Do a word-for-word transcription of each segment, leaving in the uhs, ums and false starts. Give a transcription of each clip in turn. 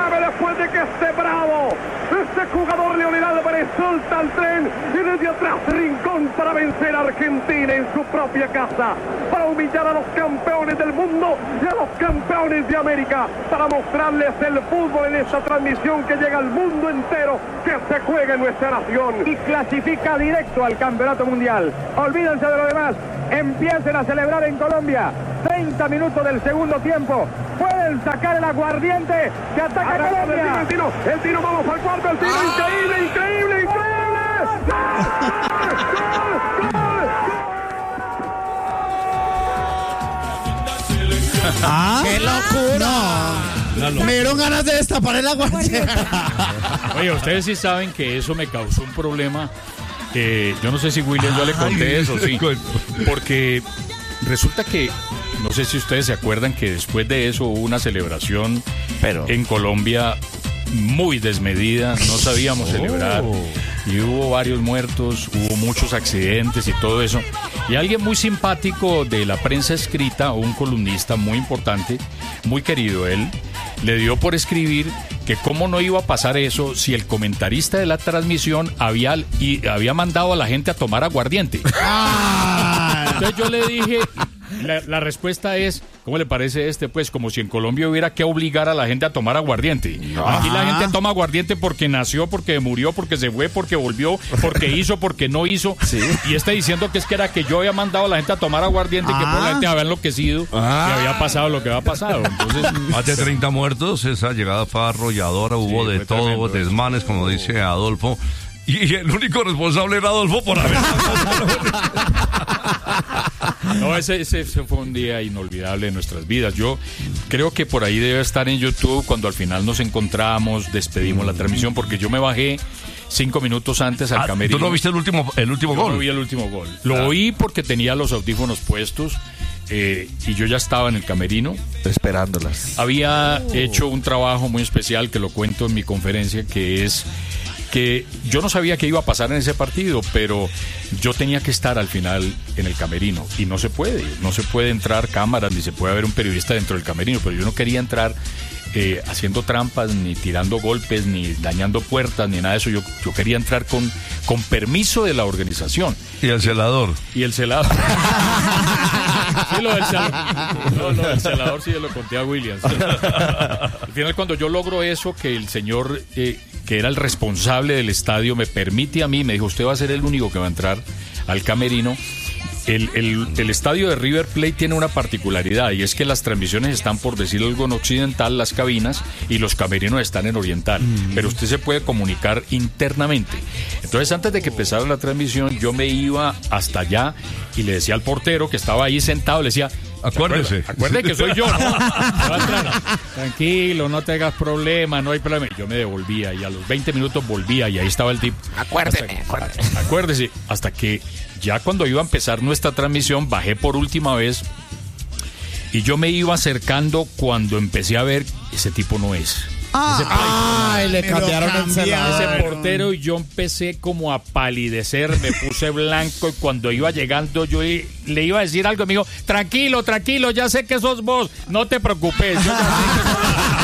nueve después de que este Bravo, este jugador Leonel Álvarez solta el tren y desde atrás Rincón para vencer a Argentina en su propia casa, para humillar a los campeones del mundo y a los campeones de América, para mostrarles el fútbol en esta transmisión que llega al mundo entero, que se juega en nuestra nación y clasifica directo al campeonato mundial. Olvídense de lo demás, empiecen a celebrar en Colombia. treinta minutos del segundo tiempo, pueden sacar el aguardiente que ataca a Colombia. El tiro, el tiro, vamos al cuarto, el tiro, ¡ah! increíble, increíble, increíble. ¡Gol! ¡Ah! ¡Qué locura! No. No, me dieron ganas de destapar el aguardiente. Oye, ustedes sí saben que eso me causó un problema. Eh, yo no sé si William yo le conté Ay, eso, sí. Porque resulta que, no sé si ustedes se acuerdan que después de eso hubo una celebración Pero... en Colombia muy desmedida, no sabíamos oh. celebrar y hubo varios muertos, hubo muchos accidentes y todo eso. Y alguien muy simpático de la prensa escrita, un columnista muy importante, muy querido él, le dio por escribir que cómo no iba a pasar eso si el comentarista de la transmisión había, y, había mandado a la gente a tomar aguardiente. Ah. Entonces yo le dije, la, la respuesta es, ¿cómo le parece este? Pues como si en Colombia hubiera que obligar a la gente a tomar aguardiente. Ajá. Aquí la gente toma aguardiente porque nació, porque murió, porque se fue, porque volvió, porque hizo, porque no hizo. ¿Sí? Y está diciendo que es que era que yo había mandado a la gente a tomar aguardiente, ah. que por la gente había enloquecido, ah. que había pasado lo que había pasado. Entonces, más de treinta muertos, esa llegada fue arrolladora, hubo sí, de todo, tremendo, desmanes, como dice Adolfo. Y el único responsable era Adolfo por haber... No, ese, ese, ese fue un día inolvidable en nuestras vidas. Yo creo que por ahí debe estar en YouTube cuando al final nos encontramos, despedimos la transmisión, porque yo me bajé cinco minutos antes al ah, camerino. ¿Tú no viste el último, el último yo gol? No vi el último gol. Lo ah. oí porque tenía los audífonos puestos eh, y yo ya estaba en el camerino. Esperándolas. Había oh. hecho un trabajo muy especial que lo cuento en mi conferencia, que es... que yo no sabía qué iba a pasar en ese partido, pero yo tenía que estar al final en el camerino y no se puede, no se puede entrar cámaras ni se puede haber un periodista dentro del camerino, pero yo no quería entrar eh, haciendo trampas, ni tirando golpes, ni dañando puertas, ni nada de eso. Yo, yo quería entrar con, con permiso de la organización. ¿Y el celador? Y el celador. Sí, lo del celador. No, lo del celador sí lo conté a Williams. Al final, cuando yo logro eso, que el señor eh, que era el responsable del estadio me permite a mí, me dijo, usted va a ser el único que va a entrar al camerino. El, el, el estadio de River Plate tiene una particularidad, y es que las transmisiones están, por decirlo algo, en occidental, las cabinas, y los camerinos están en oriental, mm. pero usted se puede comunicar internamente. Entonces, antes de que empezara la transmisión, yo me iba hasta allá y le decía al portero que estaba ahí sentado, le decía, acuérdese, acuérdese que soy yo, ¿no? Tranquilo, no tengas problema, no hay problema. Yo me devolvía y a los veinte minutos volvía y ahí estaba el tipo. Acuérdese, acuérdese. Acuérdese, hasta que ya cuando iba a empezar nuestra transmisión, bajé por última vez y yo me iba acercando cuando empecé a ver, ese tipo no es. Ah, ay, le cambiaron el celador. Ese portero, y yo empecé como a palidecer, me puse blanco, y cuando iba llegando yo le iba a decir algo y me dijo, tranquilo, tranquilo, ya sé que sos vos, no te preocupes. Yo ya sé que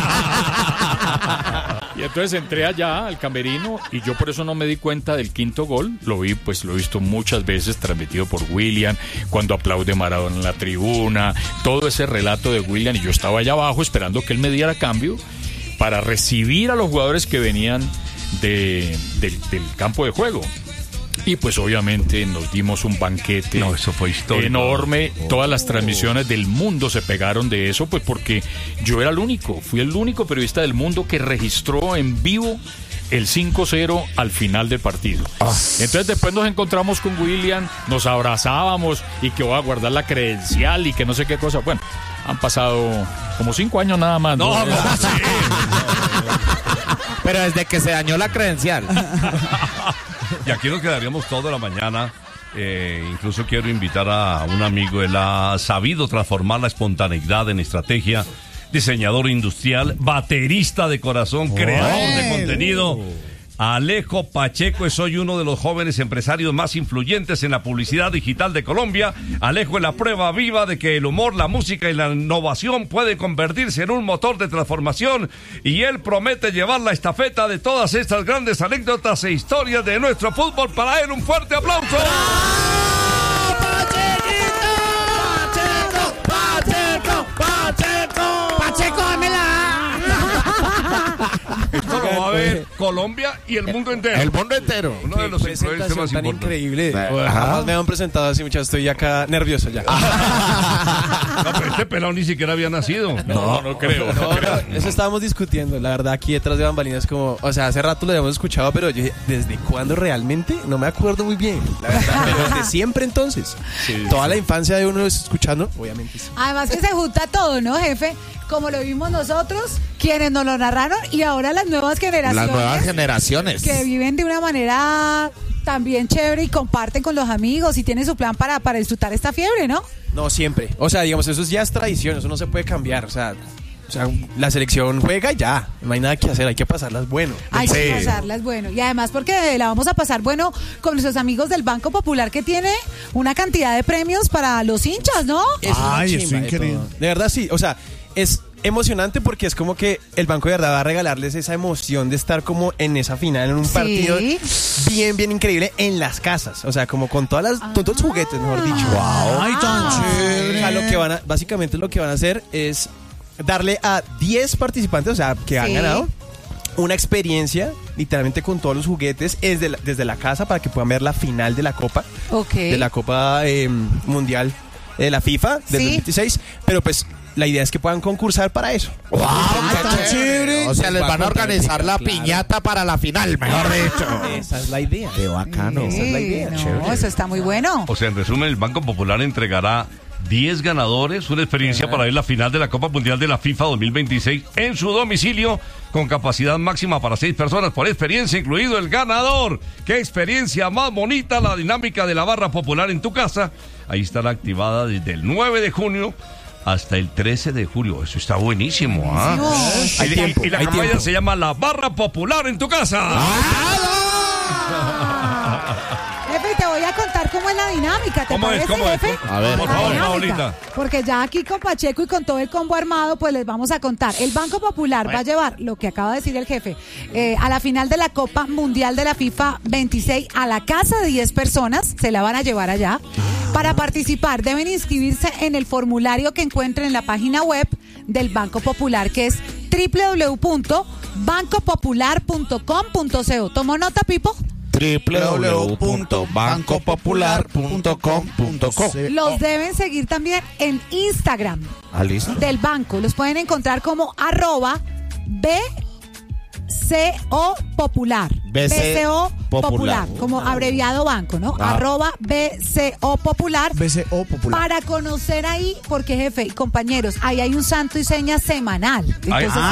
sos... Y entonces entré allá al camerino y yo por eso no me di cuenta del quinto gol. Lo vi, pues lo he visto muchas veces transmitido por William, cuando aplaude Maradona en la tribuna, todo ese relato de William, y yo estaba allá abajo esperando que él me diera cambio para recibir a los jugadores que venían de, de, del campo de juego. Y pues obviamente nos dimos un banquete no, eso fue histórico. enorme. Oh. Todas las transmisiones del mundo se pegaron de eso, pues porque yo era el único, fui el único periodista del mundo que registró en vivo el cinco cero al final del partido. Ah. Entonces después nos encontramos con William, nos abrazábamos y que voy a guardar la credencial y que no sé qué cosa. Bueno, han pasado como cinco años nada más. No, no, no sí. Pero desde que se dañó la credencial. Y aquí nos quedaríamos toda la mañana. Eh, incluso quiero invitar a un amigo. Él ha sabido transformar la espontaneidad en estrategia. Diseñador industrial, baterista de corazón, creador de contenido. Alejo Pacheco, soy uno de los jóvenes empresarios más influyentes en la publicidad digital de Colombia. Alejo es la prueba viva de que el humor, la música y la innovación pueden convertirse en un motor de transformación, y él promete llevar la estafeta de todas estas grandes anécdotas e historias de nuestro fútbol. Para él, un fuerte aplauso. Esto lo va a ver Colombia y el mundo entero. El mundo entero. Uno de los influencers más tan importantes. Increíble. Jamás me han presentado así, muchachos. Estoy acá nervioso ya. No, pero este pelado ni siquiera había nacido. No, no, no creo. No, No, creo. no, eso estábamos discutiendo. La verdad, aquí detrás de bambalinas, como, o sea, hace rato lo habíamos escuchado, pero yo dije, ¿desde cuándo realmente? No me acuerdo muy bien. La verdad, pero desde siempre entonces. Sí, Toda sí. la infancia de uno escuchando, obviamente sí. Además que se junta todo, ¿no, jefe? Como lo vimos nosotros, quienes nos lo narraron, y ahora las nuevas generaciones. Las nuevas generaciones. Que viven de una manera también chévere y comparten con los amigos y tienen su plan para, para disfrutar esta fiebre, ¿no? No, siempre. O sea, digamos, eso ya es tradición, eso no se puede cambiar. O sea, o sea, la selección juega y ya. No hay nada que hacer, hay que pasarlas bueno. Hay que Sí. pasarlas bueno. Y además porque la vamos a pasar bueno con nuestros amigos del Banco Popular, que tiene una cantidad de premios para los hinchas, ¿no? Es una Ay, chimba estoy de increíble. todo. De verdad, sí. O sea, es emocionante porque es como que el banco de verdad va a regalarles esa emoción de estar como en esa final, en un Sí. partido bien, bien increíble en las casas. O sea, como con todas las, con todos los juguetes, mejor dicho. Ay, tan chévere. O sea, lo que van a, básicamente lo que van a hacer es darle a diez participantes, o sea, que han Sí. ganado, una experiencia literalmente con todos los juguetes desde la, desde la casa para que puedan ver la final de la Copa, Ok. de la Copa eh, Mundial de la FIFA del Sí. dos mil veintiséis, pero pues la idea es que puedan concursar para eso. ¡Wow! Ah, ¡Tan tan chévere! O sea, les van a organizar la Claro. piñata para la final, mejor dicho. Esa es la idea. ¡Qué bacano! Sí, esa es la idea, no, chévere. eso está muy bueno. O sea, en resumen, el Banco Popular entregará diez ganadores, una experiencia para ver la final de la Copa Mundial de la FIFA dos mil veintiséis en su domicilio, con capacidad máxima para seis personas por experiencia, incluido el ganador. ¡Qué experiencia más bonita! La dinámica de la barra popular en tu casa. Ahí estará activada desde el nueve de junio hasta el trece de julio. Eso está buenísimo, ¿ah? Buenísimo. Hay Y- tiempo, y la hay campaña tiempo. se llama La Barra Popular en tu casa. Jefe, te voy a contar cómo es la dinámica, ¿te ¿Cómo es? parece, ¿Cómo es? jefe? A ver, por La favor, dinámica. Paulita. Porque ya aquí con Pacheco y con todo el combo armado, pues les vamos a contar. El Banco Popular va a llevar, lo que acaba de decir el jefe, eh, a la final de la Copa Mundial de la FIFA veintiséis a la casa de diez personas, se la van a llevar allá. Para participar deben inscribirse en el formulario que encuentren en la página web del Banco Popular, que es doble u doble u doble u punto banco popular punto com punto co. ¿Tomó nota, Pipo? doble u doble u doble u punto banco popular punto com punto co. Los deben seguir también en Instagram ¿Ah, listo? del banco. Los pueden encontrar como arroba B C O Popular. B C O Popular. Como abreviado banco, ¿no? Ah. Arroba B C O Popular. B C O Popular. Para conocer ahí, porque jefe y compañeros, ahí hay un santo y seña semanal. Ay, Entonces,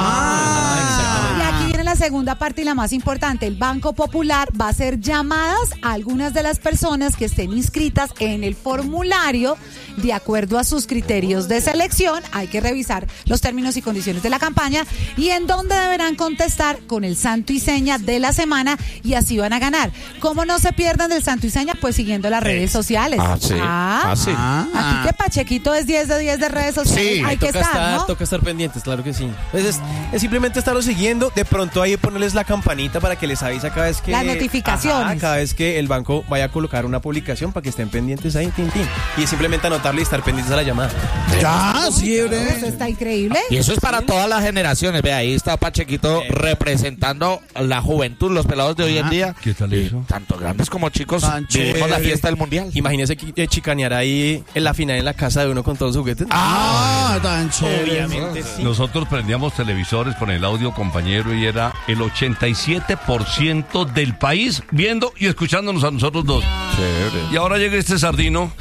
ah, y aquí viene la segunda parte y la más importante. El Banco Popular va a hacer llamadas a algunas de las personas que estén inscritas en el formulario de acuerdo a sus criterios de selección. Hay que revisar los términos y condiciones de la campaña y en donde deberán contestar con el santo y seña de la semana, y así van a ganar. ¿Cómo no se pierdan del santo y seña? Pues siguiendo las redes sociales. Ah, sí. Ah, sí. Aquí que Pachequito es diez de diez de redes sociales. Sí, hay que toca estar, estar, ¿no? toca estar pendientes, claro que sí. Entonces, es, es simplemente estarlo siguiendo, de pronto ahí ponerles la campanita para que les avisa cada vez que... Las notificaciones. Ajá, cada vez que el banco vaya a colocar una publicación para que estén pendientes ahí, tin, tin. Y simplemente anotarle y estar pendientes a la llamada. Ya, sí, Eso está increíble. Y eso es para todas las generaciones. Ve, ahí está Pachequito representando la juventud, los pelados de hoy en día. ¿Qué tal Y eso? tanto grandes como chicos. Tan Vivimos la chévere. fiesta del mundial. Imagínese que, eh, chicanear ahí en la final en la casa de uno con todos los juguetes. Ah, tan chévere. obviamente sí. Nosotros prendíamos televisores con el audio, compañero, y era el ochenta y siete por ciento del país viendo y escuchándonos a nosotros dos. Chévere. Y ahora llega este sardino.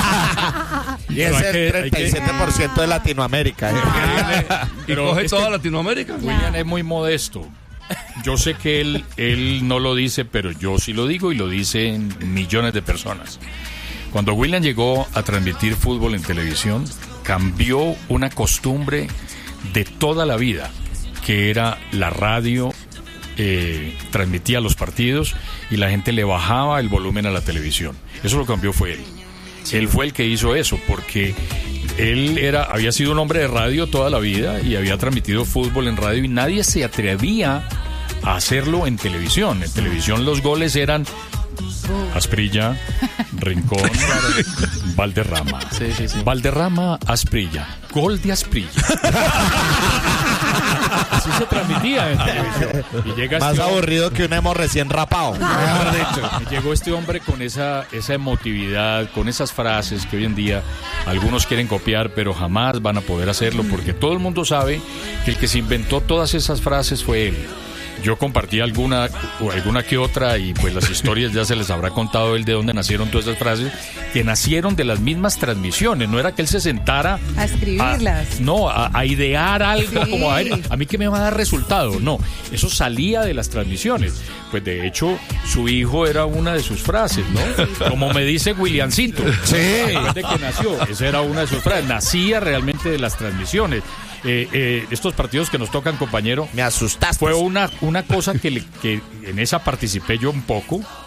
Y es Pero hay el que- hay treinta y siete por ciento de Latinoamérica. ¿eh? Y Pero coge es toda que- Latinoamérica. William es muy modesto. Yo sé que él, él no lo dice, pero yo sí lo digo y lo dicen millones de personas. Cuando William llegó a transmitir fútbol en televisión, cambió una costumbre de toda la vida, que era la radio eh, transmitía los partidos y la gente le bajaba el volumen a la televisión. Eso lo cambió fue él. Sí. Él fue el que hizo eso, porque él era, había sido un hombre de radio toda la vida y había transmitido fútbol en radio y nadie se atrevía a hacerlo en televisión. En televisión los goles eran Asprilla, Rincón, Valderrama. Sí, sí, sí. Valderrama, Asprilla. Gol de Asprilla. Así se transmitía en televisión. Y llega Más este aburrido hombre, que un emo recién rapado. mejor dicho. Y llegó este hombre con esa, esa emotividad, con esas frases que hoy en día algunos quieren copiar, pero jamás van a poder hacerlo, porque todo el mundo sabe que el que se inventó todas esas frases fue él. Yo compartí alguna o alguna que otra y pues las historias ya se les habrá contado él de dónde nacieron todas esas frases, que nacieron de las mismas transmisiones. No era que él se sentara a escribirlas. A, no, a, a idear algo, Sí. como a ver, a mí que me va a dar resultado. No, eso salía de las transmisiones. Pues de hecho, su hijo era una de sus frases, ¿no? Como me dice Williamcito. Sí. Después de que nació, esa era una de sus frases. Nacía realmente de las transmisiones. Eh, eh, estos partidos que nos tocan, compañero, Me asustaste. fue una, una cosa que, le, que en esa participé yo un poco,